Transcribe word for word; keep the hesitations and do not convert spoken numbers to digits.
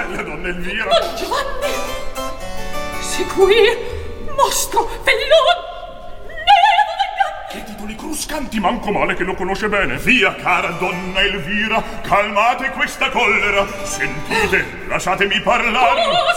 bella donna Elvira. Don Giovanni! Se qui, mostro, fellon, che titoli cruscanti, manco male che lo conosce bene. Via, cara donna Elvira, calmate questa collera. Sentite, lasciatemi parlare. Oh,